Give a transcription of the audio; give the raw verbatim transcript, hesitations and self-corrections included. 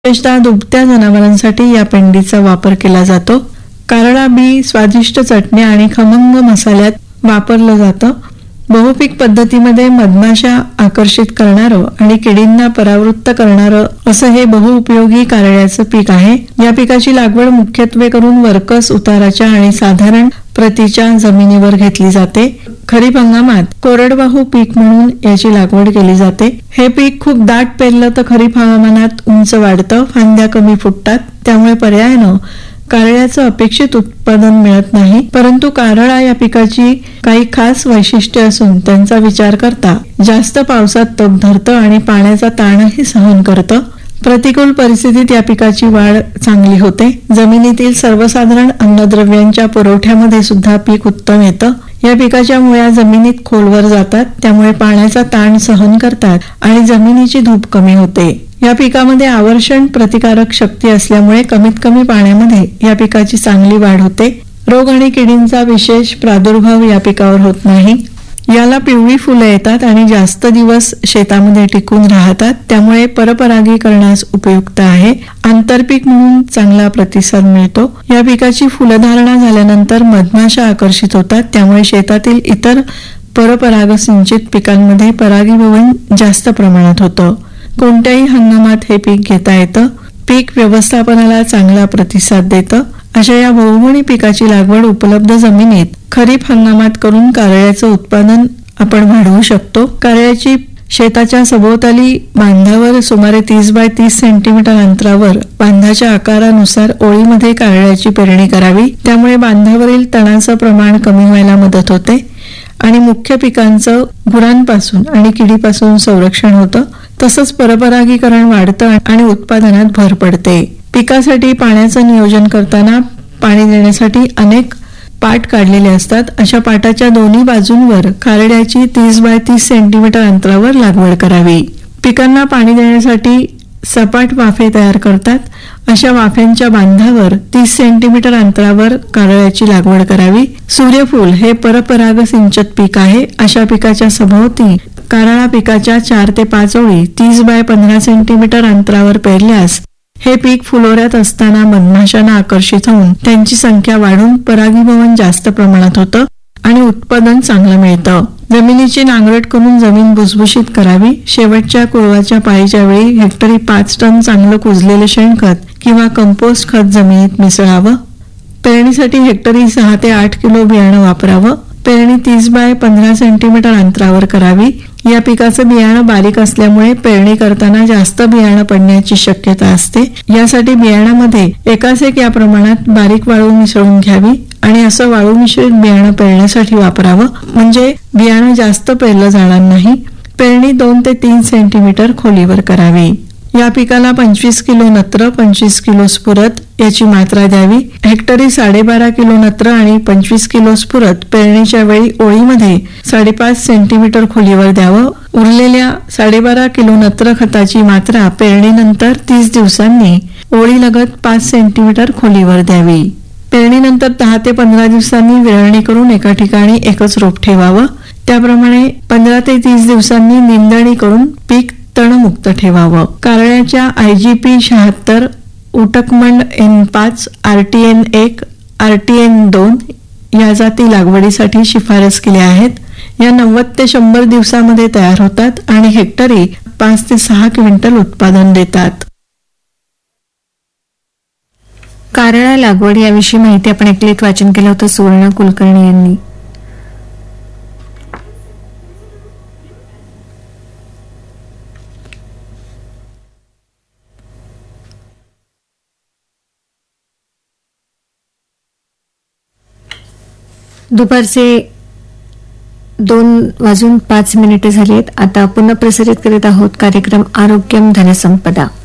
विशेषतः दुभत्या जनावरांसाठी या पेंडीचा वापर केला जातो. कारळा बी स्वादिष्ट चटणी आणि खमंग मसाल्यात वापरलं जातं. बहुपीक पद्धतीमध्ये मधमाशा आकर्षित करणारं आणि किडींना परावृत्त करणारं असं हे बहुउपयोगी कारळ्याचं पीक आहे. या पिकाची लागवड मुख्यत्वे करून वरकस उताराच्या आणि साधारण प्रतीच्या जमिनीवर घेतली जाते. खरीप हंगामात कोरडवाहू पीक म्हणून याची लागवड केली जाते. हे पीक खूप दाट पेरलं तर खरीप हवामानात उंच वाढतं, फांद्या कमी फुटतात. त्यामुळे पर्यायानं कारळ्याचं अपेक्षित उत्पादन मिळत नाही. परंतु कारळा या पिकाची काही खास वैशिष्ट्ये असून त्यांचा विचार करता जास्त पावसात तग धरतं आणि पाण्याचा ताणही सहन करतं. प्रतिकूल परिस्थितीत या पिकाची वाढ चांगली होते. जमिनीतील सर्वसाधारण अन्नद्रव्यांच्या पुरवठ्यामध्ये सुद्धा पीक उत्तम येतं. या पिकाच्या मुळ्या जमिनीत खोलवर जातात, त्यामुळे पाण्याचा ताण सहन करतात आणि जमिनीची धूप कमी होते. या पिकामध्ये आवर्षण प्रतिकारक शक्ती असल्यामुळे कमीत कमी पाण्यामध्ये या पिकाची चांगली वाढ होते. रोग आणि किडींचा विशेष प्रादुर्भाव या पिकावर होत नाही. याला पिवळी फुलं येतात आणि जास्त दिवस शेतामध्ये टिकून राहतात, त्यामुळे परपरागीकरणास उपयुक्त आहे. आंतरपीक म्हणून चांगला प्रतिसाद मिळतो. या पिकाची फुलधारणा झाल्यानंतर मधमाशा आकर्षित होतात, त्यामुळे शेतातील इतर परपरागसिंचित पिकांमध्ये परागीभवन जास्त प्रमाणात होतं. कोणत्याही हंगामात हे पीक घेता येतं. पीक व्यवस्थापनाला चांगला प्रतिसाद देतं. अशा या बहुमुखी पिकाची लागवड उपलब्ध जमिनीत खरीप हंगामात करून कारळ्याचं उत्पादन आपण वाढवू शकतो. कारळ्याची शेताच्या सभोवताली बांधावर सुमारे तीस बाय तीस सेंटीमीटर अंतरावर बांधाच्या आकारानुसार ओळीमध्ये कारळ्याची पेरणी करावी. त्यामुळे बांधावरील तणाचं प्रमाण कमी व्हायला मदत होते आणि मुख्य पिकांचं गुरांपासून आणि किडीपासून संरक्षण होतं. तसंच परपरागीकरण वाढतं आणि उत्पादनात भर पडते. पिकासाठी पाण्याचं नियोजन करताना पाणी देण्यासाठी अनेक पाट काढलेले असतात. अशा पाटाच्या दोन्ही बाजूंवर कारळ्याची तीस बाय तीस सेंटीमीटर अंतरावर लागवड करावी. पिकांना पाणी देण्यासाठी सपाट वाफे तयार करतात. अशा वाफेंच्या बांधावर तीस सेंटीमीटर अंतरावर कारळ्याची लागवड करावी. सूर्यफूल हे परपराग सिंचित पीक आहे. अशा पिकाच्या सभोवती कारळा पिकाच्या चार ते पाच ओळी तीस बाय पंधरा सेंटीमीटर अंतरावर पेरल्यास हे पीक फुलोऱ्यात असताना मधमाशांना आकर्षित होऊन त्यांची संख्या वाढून परागीभवन जास्त प्रमाणात होतं आणि उत्पादन चांगलं मिळतं. जमिनीची नांगरट करून जमीन भुसभुशीत करावी. शेवटच्या कुळवाच्या पाळीच्या वेळी हेक्टरी पाच टन चांगलं कुजलेलं शेणखत किंवा कंपोस्ट खत जमिनीत मिसळावं. पेरणीसाठी हेक्टरी सहा ते आठ किलो बियाणं वापरावं. पेरणी तीस बाय पंधरा सेंटीमीटर अंतरावर करावी. या पिकाचं बियाणं बारीक असल्यामुळे पेरणी करताना जास्त बियाणं पडण्याची शक्यता असते. यासाठी बियाणामध्ये एकाच एक या प्रमाणात बारीक वाळू मिसळून घ्यावी आणि असं वाळू मिश्रित बियाणं पेरण्यासाठी वापरावं, म्हणजे बियाणं जास्त पेरलं जाणार नाही. पेरणी दोन ते तीन सेंटीमीटर खोलीवर करावी. या पिकाला पंचवीस किलो नत्र, पंचवीस किलो स्फुरद याची मात्रा द्यावी. हेक्टरी साडेबारा किलो नत्र आणि पंचवीस किलो स्फुरद पेरणीच्या वेळी ओळीमध्ये साडेपाच सेंटीमीटर खोलीवर द्यावं. उरलेल्या साडेबारा किलो नत्र खताची मात्रा पेरणीनंतर तीस दिवसांनी ओळीलगत पाच सेंटीमीटर खोलीवर द्यावी. पेरणीनंतर दहा ते पंधरा दिवसांनी विरळणी करून एका ठिकाणी एकच रोप ठेवावं. त्याप्रमाणे पंधरा ते तीस दिवसांनी निंदणी करून पीक तणमुक्त ठेवावं. कारळ्याच्या आय जी पी शहात्तर, उटकमंड एन पाच, आर टी एन एक, आर टी एन दोन या जाती लागवडीसाठी शिफारस केल्या आहेत. या नव्वद ते शंभर दिवसामध्ये तयार होतात आणि हेक्टरी पाच ते सहा क्विंटल उत्पादन देतात. कारळा लागवड याविषयी माहिती आपण ऐकलीत. वाचन केलं होतं सुवर्ण कुलकर्णी यांनी. दुपारचे दोन वाजून पाच मिनिटे झाली आहेत. आता पुन्हा प्रसारित करीत आहोत कार्यक्रम आरोग्यम धनसंपदा.